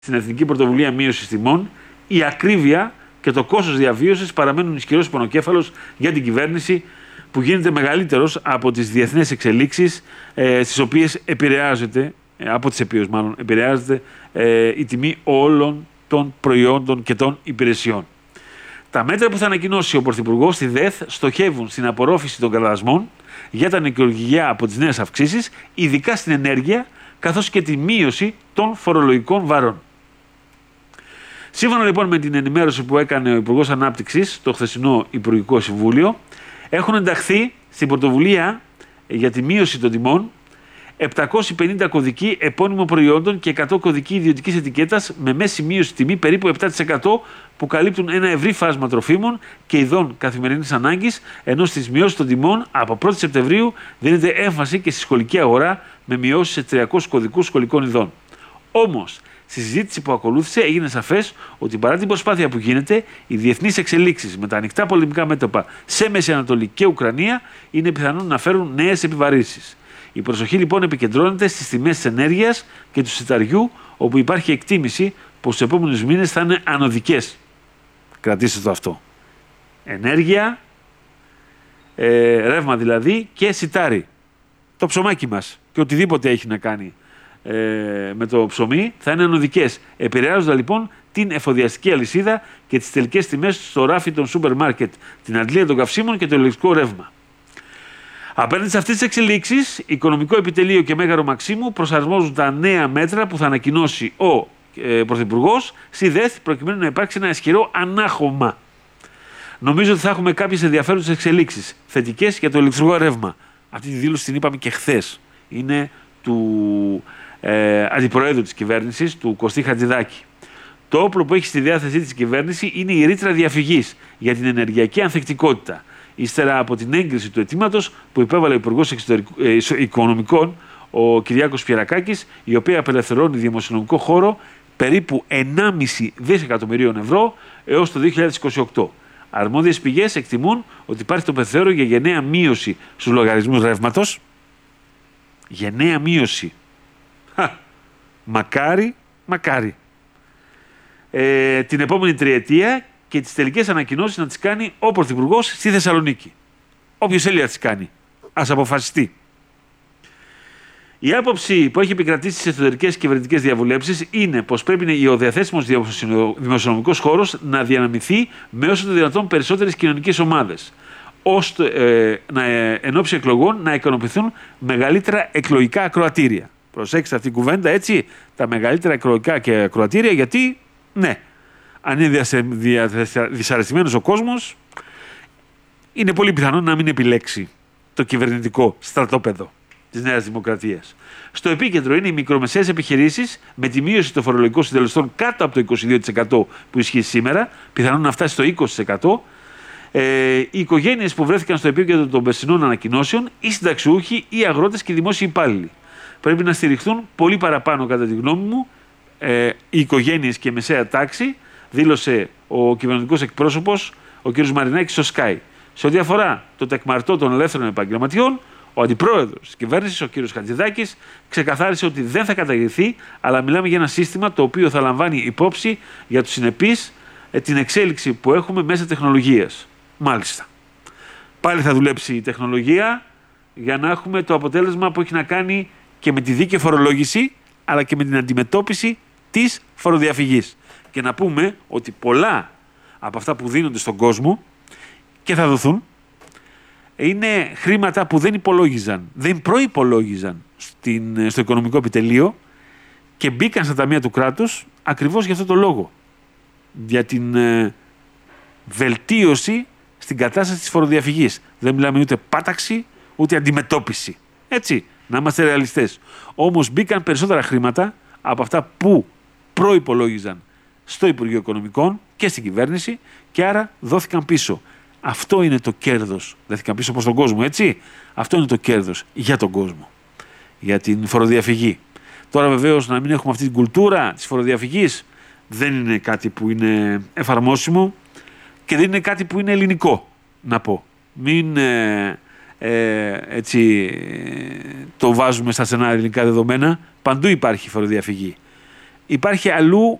στην Εθνική Πρωτοβουλία Μείωσης Τιμών, η ακρίβεια και το κόστος διαβίωσης παραμένουν ισχυρός πονοκέφαλος για την κυβέρνηση, που γίνεται μεγαλύτερος από τις διεθνείς εξελίξεις, στις οποίες επηρεάζεται, η τιμή όλων των προϊόντων και των υπηρεσιών. Τα μέτρα που θα ανακοινώσει ο Πρωθυπουργός στη ΔΕΘ στοχεύουν στην απορρόφηση των κραδασμών για τα νοικοκυριά από τις νέες αυξήσεις, ειδικά στην ενέργεια, καθώς και τη μείωση των φορολογικών βαρών. Σύμφωνα λοιπόν με την ενημέρωση που έκανε ο Υπουργός Ανάπτυξης στο χθεσινό Υπουργικό Συμβούλιο, έχουν ενταχθεί στην πρωτοβουλία για τη μείωση των τιμών 750 κωδικοί επώνυμων προϊόντων και 100 κωδικοί ιδιωτικής ετικέτας με μέση μείωση τιμή περίπου 7% που καλύπτουν ένα ευρύ φάσμα τροφίμων και ειδών καθημερινής ανάγκης, ενώ στις μειώσεις των τιμών από 1η Σεπτεμβρίου δίνεται έμφαση και στη σχολική αγορά με μειώσεις σε 300 κωδικούς σχολικών ειδών. Όμως, στη συζήτηση που ακολούθησε έγινε σαφές ότι παρά την προσπάθεια που γίνεται, οι διεθνείς εξελίξεις με τα ανοιχτά πολεμικά μέτωπα σε Μέση Ανατολή και Ουκρανία είναι πιθανόν να φέρουν νέες επιβαρύνσεις. Η προσοχή λοιπόν επικεντρώνεται στις τιμές της ενέργειας και του σιταριού, όπου υπάρχει εκτίμηση πως στους επόμενους μήνες θα είναι ανωδικές. Κρατήστε το αυτό. Ενέργεια, ρεύμα δηλαδή και σιτάρι. Το ψωμάκι μας και οτιδήποτε έχει να κάνει με το ψωμί θα είναι ανωδικές. Επηρεάζοντα λοιπόν την εφοδιαστική αλυσίδα και τις τελικές τιμές στο ράφι των σούπερ μάρκετ, την αντλία των καυσίμων και το ηλεκτρικό ρεύμα. Απέναντι σε αυτές τις εξελίξεις, Οικονομικό Επιτελείο και Μέγαρο Μαξίμου προσαρμόζουν τα νέα μέτρα που θα ανακοινώσει ο Πρωθυπουργός στη ΔΕΘ, προκειμένου να υπάρξει ένα ισχυρό ανάχωμα. Νομίζω ότι θα έχουμε κάποιες ενδιαφέρουσες εξελίξεις θετικές για το ηλεκτρικό ρεύμα. Αυτή τη δήλωση την είπαμε και χθες. Είναι του αντιπροέδρου της κυβέρνησης, του Κωστή Χατζηδάκη. Το όπλο που έχει στη διάθεσή της κυβέρνηση είναι η ρήτρα διαφυγής για την ενεργειακή ανθεκτικότητα, ύστερα από την έγκριση του αιτήματος που υπέβαλε ο Υπουργός Οικονομικών, ο Κυριάκος Πιερακάκης, η οποία απελευθερώνει δημοσιονομικό χώρο περίπου 1,5 δισεκατομμυρίων ευρώ έως το 2028. Αρμόδιες πηγές εκτιμούν ότι υπάρχει το περιθώριο για γενναία μείωση στους λογαριασμούς ρεύματος. Γενναία μείωση. Μακάρι. Την επόμενη τριετία, και τις τελικές ανακοινώσεις να τις κάνει ο Πρωθυπουργός στη Θεσσαλονίκη. Όποιος θέλει να τις κάνει, ας αποφασιστεί. Η άποψη που έχει επικρατήσει στις εσωτερικές κυβερνητικές διαβουλεύσεις είναι πως πρέπει ο διαθέσιμος δημοσιονομικός χώρος να διαναμηθεί με όσο το δυνατόν περισσότερες κοινωνικές ομάδες, ώστε εν ώψη εκλογών να ικανοποιηθούν μεγαλύτερα εκλογικά ακροατήρια. Προσέξτε αυτή την κουβέντα, έτσι, τα μεγαλύτερα εκλογικά και ακροατήρια, γιατί ναι, αν είναι δυσαρεστημένος ο κόσμος, είναι πολύ πιθανό να μην επιλέξει το κυβερνητικό στρατόπεδο της Νέας Δημοκρατίας. Στο επίκεντρο είναι οι μικρομεσαίες επιχειρήσεις, με τη μείωση των φορολογικών συντελεστών κάτω από το 22% που ισχύει σήμερα, πιθανόν να φτάσει στο 20%. Οι οικογένειες που βρέθηκαν στο επίκεντρο των περσινών ανακοινώσεων, οι συνταξιούχοι, οι αγρότες και οι δημόσιοι υπάλληλοι. Πρέπει να στηριχθούν πολύ παραπάνω, κατά τη γνώμη μου, οι οικογένειες και η μεσαία τάξη, δήλωσε ο κυβερνητικός εκπρόσωπος, ο κ. Μαρινάκης, στο Sky. Σε ό,τι αφορά το τεκμαρτό των ελεύθερων επαγγελματιών, ο αντιπρόεδρος της κυβέρνησης, ο κ. Χατζηδάκης, ξεκαθάρισε ότι δεν θα καταργηθεί, αλλά μιλάμε για ένα σύστημα το οποίο θα λαμβάνει υπόψη για τους συνεπείς την εξέλιξη που έχουμε μέσα τεχνολογίας. Μάλιστα. Πάλι θα δουλέψει η τεχνολογία για να έχουμε το αποτέλεσμα που έχει να κάνει και με τη δίκαιη φορολόγηση, αλλά και με την αντιμετώπιση της φοροδιαφυγής. Και να πούμε ότι πολλά από αυτά που δίνονται στον κόσμο και θα δοθούν είναι χρήματα που δεν προϋπολόγιζαν στο Οικονομικό Επιτελείο και μπήκαν στα ταμεία του κράτους ακριβώς για αυτό το λόγο. Για την βελτίωση στην κατάσταση της φοροδιαφυγής. Δεν μιλάμε ούτε πάταξη, ούτε αντιμετώπιση. Έτσι, να είμαστε ρεαλιστές. Όμως μπήκαν περισσότερα χρήματα από αυτά που προϋπολόγιζαν στο Υπουργείο Οικονομικών και στην κυβέρνηση και άρα δόθηκαν πίσω. Αυτό είναι το κέρδος. Δόθηκαν πίσω προς τον κόσμο, έτσι. Αυτό είναι το κέρδος για τον κόσμο. Για την φοροδιαφυγή. Τώρα βεβαίως να μην έχουμε αυτή την κουλτούρα της φοροδιαφυγής δεν είναι κάτι που είναι εφαρμόσιμο και δεν είναι κάτι που είναι ελληνικό, να πω. Μην το βάζουμε στα στενά ελληνικά δεδομένα. Παντού υπάρχει φοροδιαφυγή. υπάρχει αλλού